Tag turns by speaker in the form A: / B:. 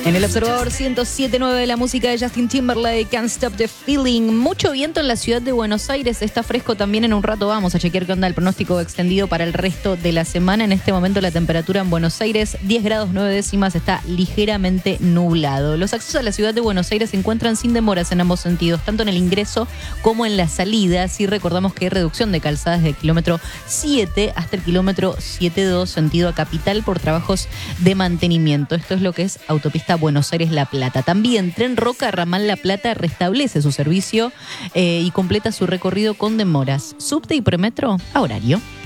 A: En el Observador 107.9 de la música de Justin Timberlake, Can't Stop the Feeling. Mucho viento en la ciudad de Buenos Aires, está fresco también. En un rato vamos a chequear qué onda el pronóstico extendido para el resto de la semana. En este momento la temperatura en Buenos Aires, 10 grados 9 décimas, está ligeramente nublado. Los accesos a la ciudad de Buenos Aires se encuentran sin demoras en ambos sentidos, tanto en el ingreso como en la salida. Sí, recordamos que hay reducción de calzadas del kilómetro 7 hasta el kilómetro 7.2 sentido a Capital por trabajos de mantenimiento. Esto es lo que es autopista Buenos Aires-La Plata. También Tren Roca Ramal La Plata restablece su servicio y completa su recorrido con demoras. Subte y Premetro a horario.